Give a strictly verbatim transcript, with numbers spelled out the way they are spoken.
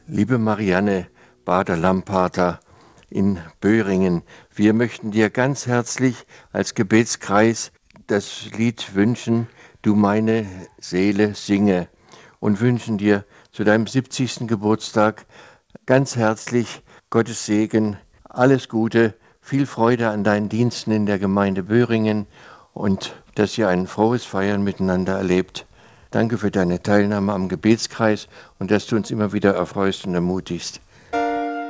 Liebe Marianne Bader-Lampater in Böhringen, wir möchten dir ganz herzlich als Gebetskreis das Lied wünschen, Du meine Seele singe, und wünschen dir zu deinem siebzigsten Geburtstag ganz herzlich Gottes Segen, alles Gute, viel Freude an deinen Diensten in der Gemeinde Böhringen und dass ihr ein frohes Feiern miteinander erlebt. Danke für deine Teilnahme am Gebetskreis und dass du uns immer wieder erfreust und ermutigst.